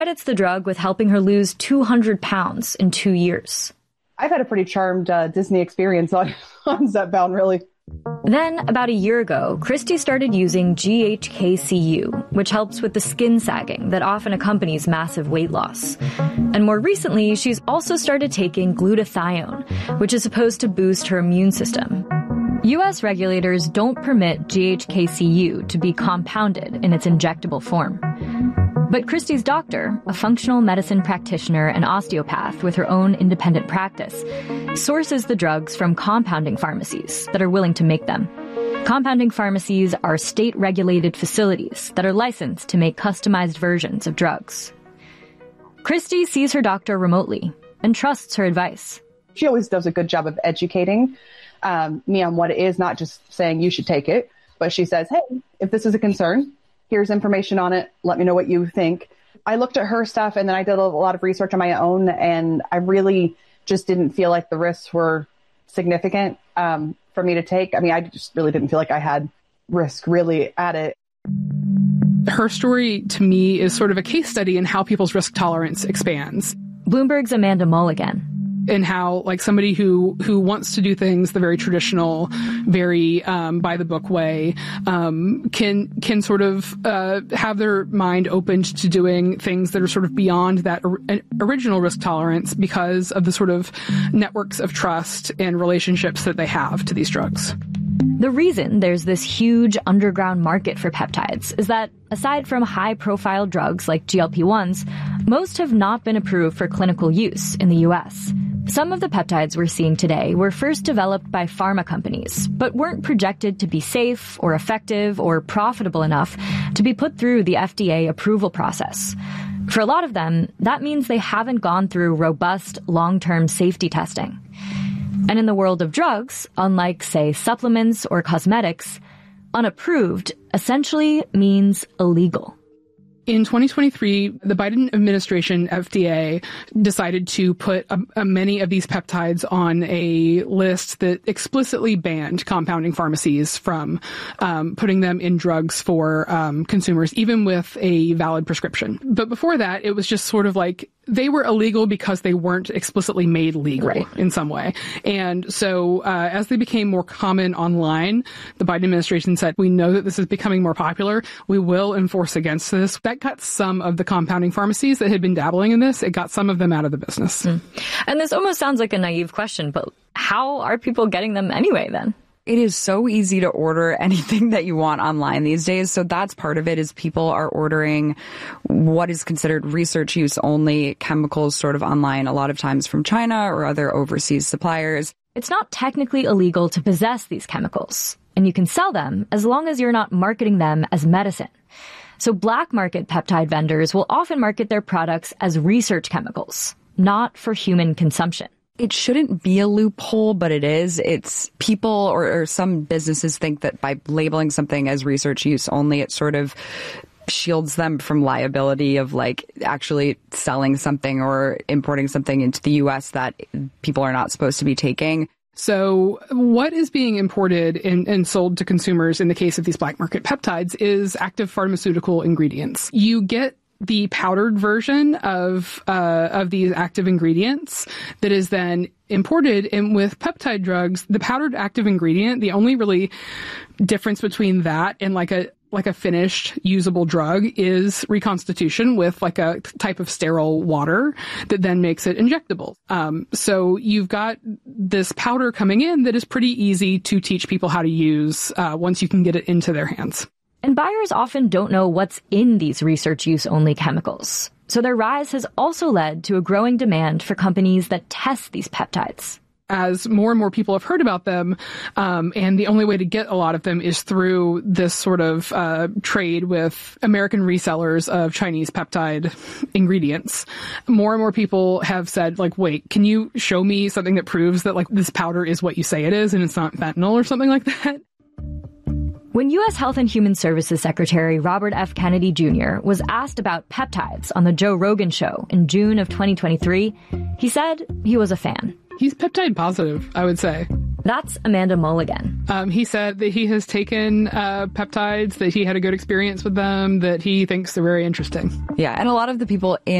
Credits the drug with helping her lose 200 pounds in 2 years. I've had a pretty charmed Disney experience on Zepbound, really. Then, about a year ago, Christy started using GHKCU, which helps with the skin sagging that often accompanies massive weight loss. And more recently, she's also started taking glutathione, which is supposed to boost her immune system. U.S. regulators don't permit GHKCU to be compounded in its injectable form. But Christy's doctor, a functional medicine practitioner and osteopath with her own independent practice, sources the drugs from compounding pharmacies that are willing to make them. Compounding pharmacies are state-regulated facilities that are licensed to make customized versions of drugs. Christy sees her doctor remotely and trusts her advice. She always does a good job of educating me on what it is, not just saying you should take it, but she says, hey, if this is a concern, here's information on it. Let me know what you think. I looked at her stuff and then I did a lot of research on my own, and I really just didn't feel like the risks were significant for me to take. I mean, I just really didn't feel like I had risk really at it. Her story to me is sort of a case study in how people's risk tolerance expands. Bloomberg's Amanda Mulligan. And how, like, somebody who wants to do things the very traditional, very by the book way, can sort of have their mind opened to doing things that are sort of beyond that original risk tolerance because of the sort of networks of trust and relationships that they have to these drugs. The reason there's this huge underground market for peptides is that, aside from high-profile drugs like GLP-1s, most have not been approved for clinical use in the U.S. Some of the peptides we're seeing today were first developed by pharma companies, but weren't projected to be safe or effective or profitable enough to be put through the FDA approval process. For a lot of them, that means they haven't gone through robust, long-term safety testing. And in the world of drugs, unlike, say, supplements or cosmetics, unapproved essentially means illegal. In 2023, the Biden administration, FDA, decided to put many of these peptides on a list that explicitly banned compounding pharmacies from putting them in drugs for consumers, even with a valid prescription. But before that, it was just sort of like they were illegal because they weren't explicitly made legal in some way. And so as they became more common online, the Biden administration said, we know that this is becoming more popular. We will enforce against this. That got some of the compounding pharmacies that had been dabbling in this, it got some of them out of the business. And this almost sounds like a naive question, but how are people getting them anyway then? It is so easy to order anything that you want online these days. So that's part of it, is people are ordering what is considered research use only chemicals sort of online, a lot of times from China or other overseas suppliers. It's not technically illegal to possess these chemicals, and you can sell them as long as you're not marketing them as medicine. So black market peptide vendors will often market their products as research chemicals, not for human consumption. It shouldn't be a loophole, but it is. It's people or some businesses think that by labeling something as research use only, it sort of shields them from liability of like actually selling something or importing something into the U.S. that people are not supposed to be taking. So what is being imported and sold to consumers in the case of these black market peptides is active pharmaceutical ingredients. You get the powdered version of these active ingredients that is then imported. And with peptide drugs, the powdered active ingredient, the only really difference between that and like a finished usable drug is reconstitution with like a type of sterile water that then makes it injectable. So you've got this powder coming in that is pretty easy to teach people how to use once you can get it into their hands. And buyers often don't know what's in these research-use-only chemicals. So their rise has also led to a growing demand for companies that test these peptides. As more and more people have heard about them, and the only way to get a lot of them is through this sort of trade with American resellers of Chinese peptide ingredients. More and more people have said, like, wait, can you show me something that proves that, like, this powder is what you say it is and it's not fentanyl or something like that? When U.S. Health and Human Services Secretary Robert F. Kennedy Jr. was asked about peptides on the Joe Rogan Show in June of 2023, he said he was a fan. He's peptide positive, I would say. That's Amanda Mulligan. He said that he has taken peptides, that he had a good experience with them, that he thinks they're very interesting. Yeah, and a lot of the people in